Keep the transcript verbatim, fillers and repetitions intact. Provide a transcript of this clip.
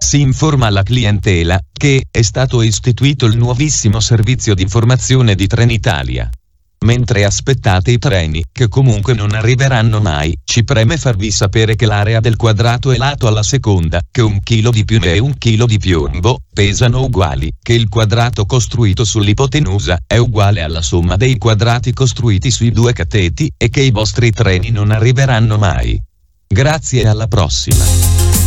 si informa alla clientela che è stato istituito il nuovissimo servizio di informazione di Trenitalia. Mentre aspettate i treni, che comunque non arriveranno mai, ci preme farvi sapere che l'area del quadrato è lato alla seconda, che un chilo di piume e un chilo di piombo pesano uguali, che il quadrato costruito sull'ipotenusa è uguale alla somma dei quadrati costruiti sui due cateti, e che i vostri treni non arriveranno mai. Grazie e alla prossima.